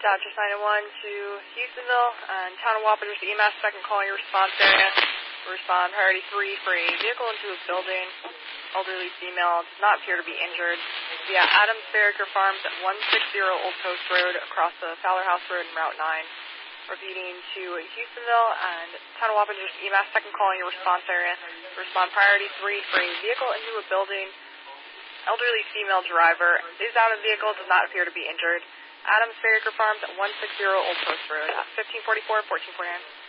Dispatch 901 to Houstonville and Town of Wapatos EMS, second call your response area. Respond priority 3 for a vehicle into a building. Elderly female does not appear to be injured. Via Adams Farraker Farms at 160 Old Post Road across the Fowler House Road and Route 9. Repeating to Houstonville and Town of Wapatos EMS, second call your response area. Respond priority 3 for a vehicle into a building. Elderly female driver is out of vehicle, does not appear to be injured. Adams Farraker Farms at 160 Old Post Road at 1544, 1449.